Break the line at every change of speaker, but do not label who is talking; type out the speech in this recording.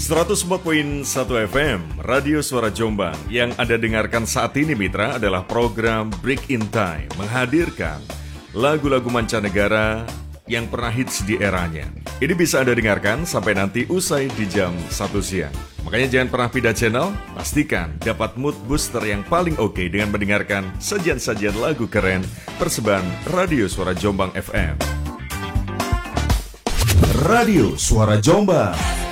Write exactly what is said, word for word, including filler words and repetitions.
seratus empat koma satu F M, Radio Suara Jombang. Yang Anda dengarkan saat ini, Mitra, adalah program Break in Time, menghadirkan lagu-lagu mancanegara yang pernah hits di eranya. Ini bisa Anda dengarkan sampai nanti usai di jam satu siang. Makanya jangan pernah pindah channel, pastikan dapat mood booster yang paling oke dengan mendengarkan sajian-sajian lagu keren persembahan Radio Suara Jombang F M. Radio Suara Jombang.